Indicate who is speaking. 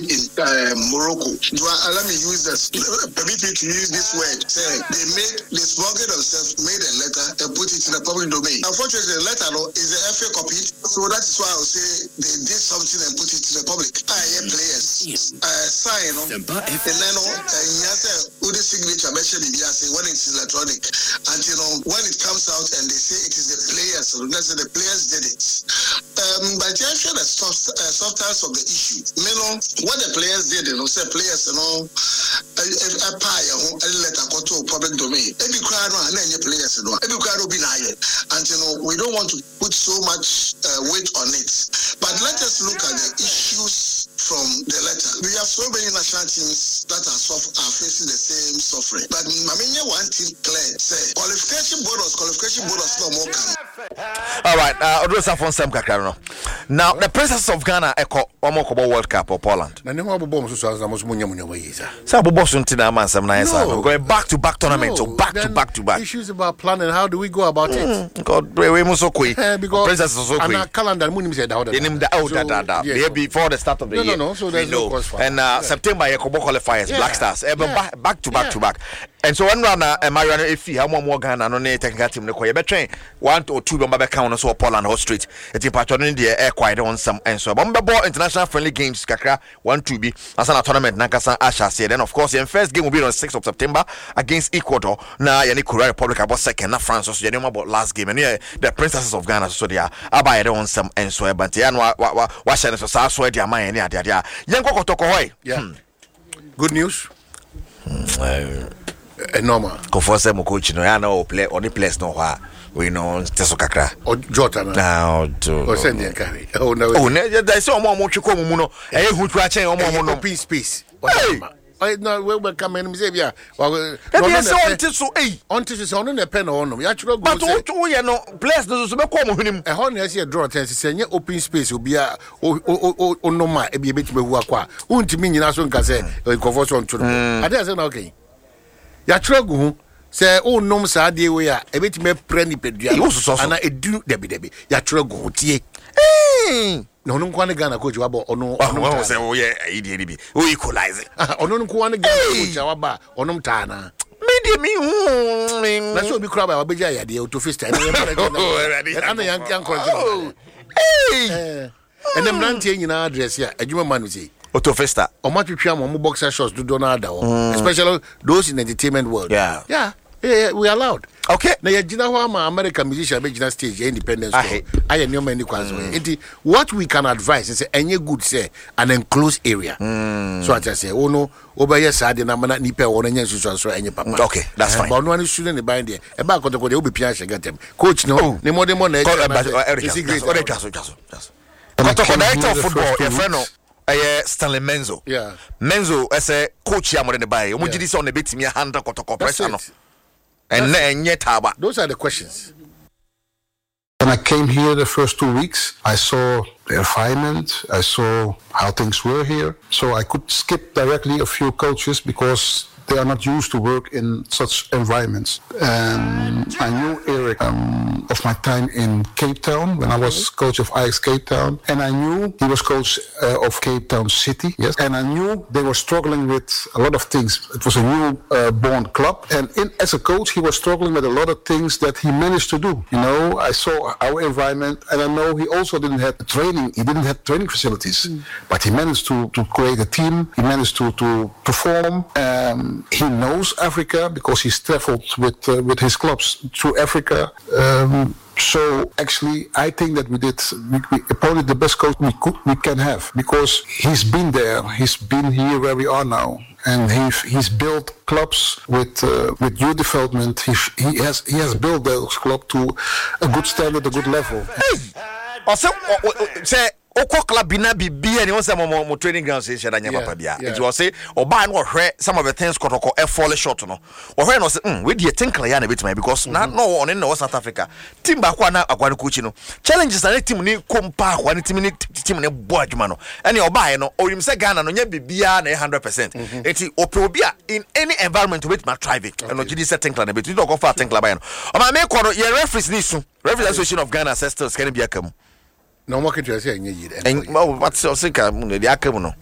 Speaker 1: in Morocco. Allow me use this, permit me to use this word. Say they smuggled themselves, made a letter and put it in the public domain. Unfortunately, the letter is a FA copy, so that is why I will say they did something and put it to the public. Players sign and then the signature mentioned when it's electronic, and when it comes out and they say it is the players, so let's say the players did it. But you share the substance of the issue. What the players did, say players, a letter go to public domain. Every crowd and then your players, every crowd will be lying. And we don't want to put so much weight on it. But let us look at the issues from the letter. We have so many national teams that are facing the same suffering. But Mamenya one team clear say qualification bonus no more can.
Speaker 2: All right, Odrosa from Sam Kakarano. Now the Princess of Ghana echo Omokobo World Cup or Poland.
Speaker 3: Na nemo bomb so as na munya yiza.
Speaker 2: Sa bobo suntina man sam na yesa. We're going back to back tournament, so back to back.
Speaker 3: Issues about planning, how do we go about it?
Speaker 2: God, we must so quick.
Speaker 3: Because
Speaker 2: Princess is so quick.
Speaker 3: And our calendar munim say that.
Speaker 2: Yeah, before the start of the year.
Speaker 3: No, so there's no cause for.
Speaker 2: And September Yakobo qualifiers, Black Stars. Back to back. And so one runner Mariano Efi, how more Ghana no technical team no koye between 1 or 2 bomba count so Poland Hot Street. It's in patron in the air quite on some and so bomba ball international friendly games kakra 1-2 be as a tournament Nakasa Asha said. Then of course the first game will be on 6th of September against Ecuador. Now yani Korea Republic about second, not France, so you about last game and yeah the Princesses of Ghana so they are about on some and so but yeah what shall so so dia man ya dia yanko kotoko hoy.
Speaker 3: Good news. Normal.
Speaker 2: Conforce mo coach no ya na play on the place no ha we know teso kakra
Speaker 3: o jota
Speaker 2: now to
Speaker 3: o send the carry oh no
Speaker 2: there is omo tweko mu no e hu twa chen omo no
Speaker 3: open space no we come in say bia
Speaker 2: no so until so on na pen on ya chiro go
Speaker 3: but
Speaker 2: o ye no place no so be ko mo hwenim
Speaker 3: e ho na say draw ten say nye open space obi a o normal e bi betime hu akwa untimi nyina so nka say conforce on to ade say na okay ya chrogu hu say o nom sa de we a ebetime pre ni pedua ana edu debi ya chrogu hu tie no no kwa ne Ghana coach wa bo ono
Speaker 2: say o ye idie bi o equalize
Speaker 3: ono kwa ne Ghana coach wa ba onom ta na
Speaker 2: me
Speaker 3: na so bi kra ba obeja ya de auto fist ana yan encourage and them nantie nyina address ya adwuma manu say
Speaker 2: Auto Festa.
Speaker 3: Or much mo boxer shots do Donald, especially those in the entertainment world. Yeah, we allowed.
Speaker 2: Okay.
Speaker 3: Now, you know how American musician be stage independence. I know many questions. What we can advise is any good say an enclosed area. So I just say, oh no, over here side na mana nipa won nya susu so any papa.
Speaker 2: Okay, that's fine.
Speaker 3: But no one shouldn't be buying there. E ba koto koto obi pia get them. Coach no, ne mo na.
Speaker 2: Koto director of football, your friend no. Stanley Menzo.
Speaker 3: Yeah.
Speaker 2: Menzo as a coach ya mo de buy. Omo gidi so na betimi handle kotoko pressure no. And then taba.
Speaker 3: Those are the questions.
Speaker 4: When I came here the first 2 weeks, I saw the environment, I saw how things were here. So I could skip directly a few coaches because they are not used to work in such environments. I knew Eric of my time in Cape Town when I was coach of Ajax Cape Town, and I knew he was coach of Cape Town City. Yes, and I knew they were struggling with a lot of things. It was a new born club, and as a coach, he was struggling with a lot of things that he managed to do. You know, I saw our environment, and I know he also didn't have training. He didn't have training facilities, but he managed to create a team. He managed to perform. He knows Africa because he's traveled with his clubs through Africa. So actually, I think that we appointed the best coach we can have because he's been there. He's been here where we are now, and he's built clubs with youth development. He has built those clubs to a good standard, a good level.
Speaker 2: Oko club bina bibia ni wonse mo training ground say sheda nya papa bia it was say oba no hwe some of the things kotoko e fall short no hwe no say we dey tinkle ya na betima because na no on in South Africa team ba kwa na akwa coach no challenges na team ni kompa akwa ni team ni bo adwuma no ene oba no oyim say Ghana no nya bibia na 100% enti opobia in any environment with my thrive no gidi say tinkle na betu do go for tinkle ba no o ma me ko no ye referees ni su Referees Association of Ghana says still can be akam.
Speaker 3: No more can say any year.
Speaker 2: And what's your sicker? The Akamuno.